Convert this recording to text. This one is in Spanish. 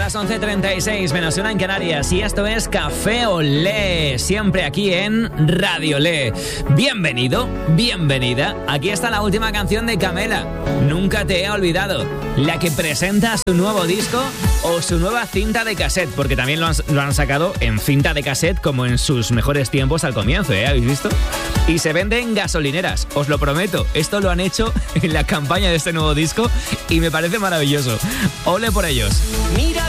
las 11:36 menos una en Canarias y esto es Café Olé, siempre aquí en Radio Olé. Bienvenido, bienvenida. Aquí está la última canción de Camela, Nunca te he olvidado, la que presenta su nuevo disco o su nueva cinta de cassette, porque también lo han sacado en cinta de cassette como en sus mejores tiempos al comienzo, ¿habéis visto? Y se vende en gasolineras, os lo prometo. Esto lo han hecho en la campaña de este nuevo disco y me parece maravilloso. Ole por ellos. Mira